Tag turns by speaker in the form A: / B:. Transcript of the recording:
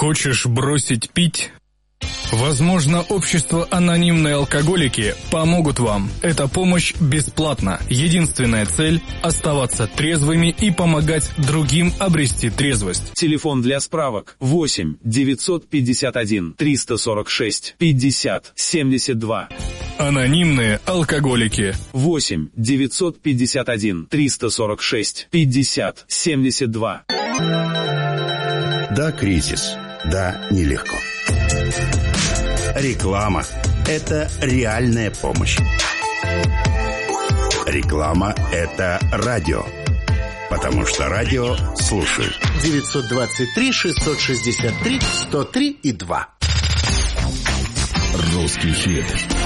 A: Хочешь бросить пить? Возможно, общество «Анонимные алкоголики» помогут вам. Эта помощь бесплатна. Единственная цель – оставаться трезвыми и помогать другим обрести трезвость.
B: Телефон для справок 8 951 346 50 72.
A: «Анонимные алкоголики».
B: 8 951 346 50 72.
C: Да, кризис. Да, нелегко. Реклама – это реальная помощь. Реклама – это радио. Потому что радио слушают.
D: 923-663-103-2.
C: Русский хит.